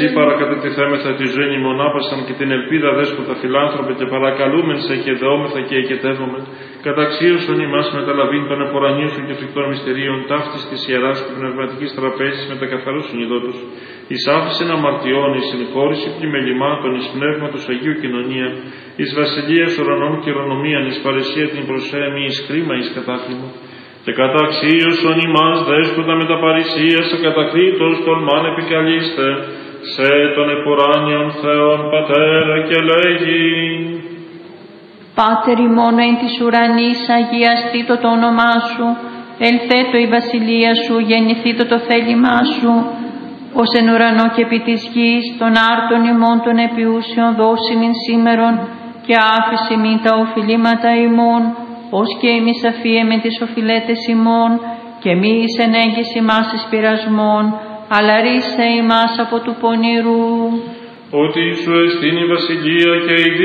Εσύ παρακατατηθέμεθα τη ζωή μονάπασαν και την ελπίδα δέσποτα φιλάνθρωπε και παρακαλούμεν σε και δεόμεθα και εκετεύομαι. Καταξίωσον ημάς μεταλαβήν των επορανίων σου και φρικτών μυστηρίων ταύτης της ιεράς και πνευματικής τραπέζης με τα καθαρούς συνειδότους. Εις άφησεν αμαρτιών, εις συγχώρηση πλημελημάτων, εις πνεύματος Αγίου κοινωνία, εις βασιλείας ουρανών και ηρωνομίαν, εις παρεσία την προσέμη, εις χρήμα, εις κατάκλημα. Και καταξίωσον ημάς δέσποτα με τα παρησίας ακατακρίτως τολμάν επικαλείστε, σε τον επουράνιον Θεόν Πατέρα και λέγει. Πάτερ ημών εν της ουρανής, αγιαστήτω το όνομά σου, ελθέτω η βασιλεία σου, γεννηθήτω το θέλημά σου, ως εν ουρανό και επί της γης, των άρτων ημών των επιούσιων δώσιμην σήμερον, και άφηση μην τα οφειλήματα ημών, ως και εμείς αφίεμεν τις οφειλέτες ημών, και μη εις ενέγγις ημάς εις πειρασμών, αλλά ρίσε ημάς από του πονηρού. Ότι σου εστίν η βασιλεία και η